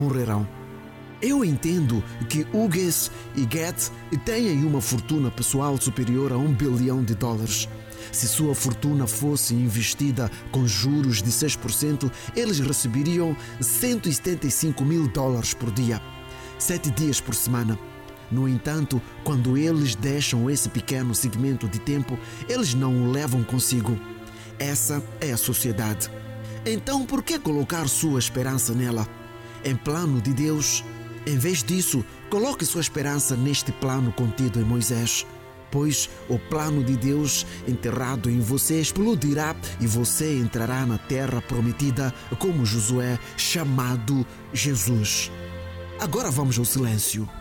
morrerão. Eu entendo que Hughes e Gates têm uma fortuna pessoal superior a $1 bilhão. Se sua fortuna fosse investida com juros de 6%, eles receberiam $175 mil por dia, 7 dias por semana. No entanto, quando eles deixam esse pequeno segmento de tempo, eles não o levam consigo. Essa é a sociedade. Então, por que colocar sua esperança nela? Em plano de Deus? Em vez disso, coloque sua esperança neste plano contido em Moisés, pois o plano de Deus enterrado em você explodirá e você entrará na terra prometida como Josué, chamado Jesus. Agora vamos ao silêncio.